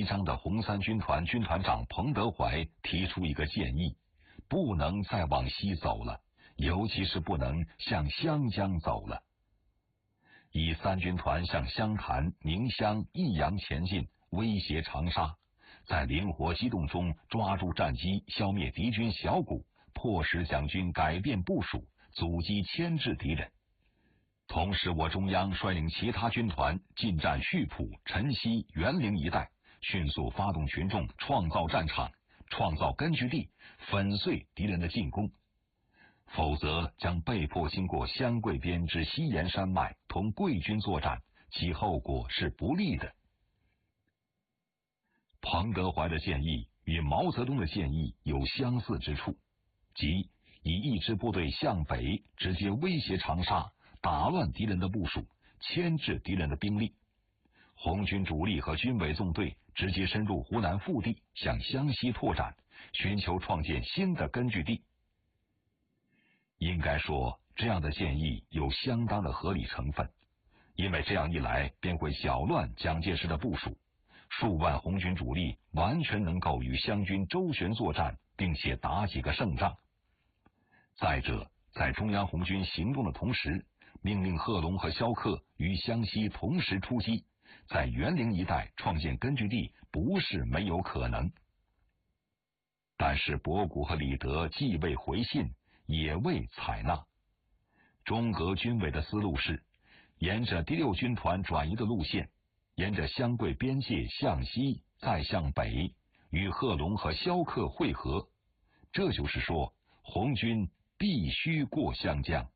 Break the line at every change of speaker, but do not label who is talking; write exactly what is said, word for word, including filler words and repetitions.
依章的红三军团军团长彭德怀提出一个建议，不能再往西走了，尤其是不能向湘江走了。以三军团向湘潭、宁乡、益阳前进，威胁长沙，在灵活机动中抓住战机，消灭敌军小股，迫使蒋军改变部署，阻击牵制敌人。同时，我中央率领其他军团进占溆浦、辰溪、沅陵一带，迅速发动群众，创造战场，创造根据地，粉碎敌人的进攻。否则将被迫经过湘桂边之西沿山脉同桂军作战，其后果是不利的。彭德怀的建议与毛泽东的建议有相似之处，即以一支部队向北，直接威胁长沙，打乱敌人的部署，牵制敌人的兵力。红军主力和军委纵队直接深入湖南腹地，向湘西拓展，寻求创建新的根据地。应该说，这样的建议有相当的合理成分，因为这样一来便会搅乱蒋介石的部署，数万红军主力完全能够与湘军周旋作战，并且打几个胜仗。再者，在中央红军行动的同时，命令贺龙和萧克于湘西同时出击，在沅陵一带创建根据地不是没有可能。但是博古和李德既未回信，也未采纳。中革军委的思路是沿着第六军团转移的路线，沿着湘桂边界向西，再向北，与贺龙和萧克会合。这就是说，红军必须过湘江。